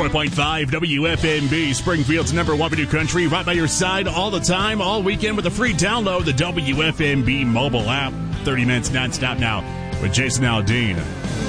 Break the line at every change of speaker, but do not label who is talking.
104.5 WFMB, Springfield's number one video country, right by your side all the time, all weekend with a free download, the WFMB mobile app. 30 minutes nonstop now with Jason Aldean.